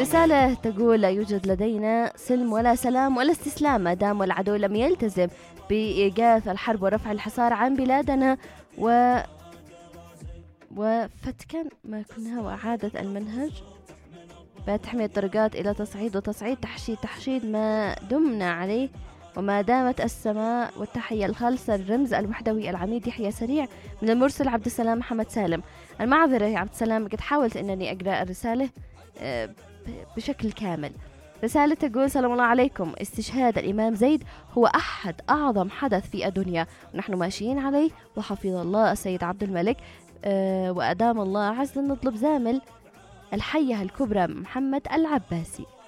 رسالة تقول: لا يوجد لدينا سلم ولا سلام ولا استسلام ما دام العدو لم يلتزم بإيقاف الحرب ورفع الحصار عن بلادنا وفتكا ما كنها وإعادة المنهج بتحمية الطرقات إلى تصعيد وتصعيد تحشيد ما دمنا عليه وما دامت السماء. والتحية الخالصة الرمز الوحدوي العميد يحيى سريع من المرسل عبد السلام محمد سالم. المعذرة يا عبد السلام، قد حاولت أنني أقرأ الرسالة بشكل كامل. رسالة تقول: سلام الله عليكم، استشهاد الإمام زيد هو أحد أعظم حدث في الدنيا ونحن ماشيين عليه، وحفظ الله السيد عبد الملك وأدام الله عز. نطلب زامل الحية الكبرى محمد العباسي.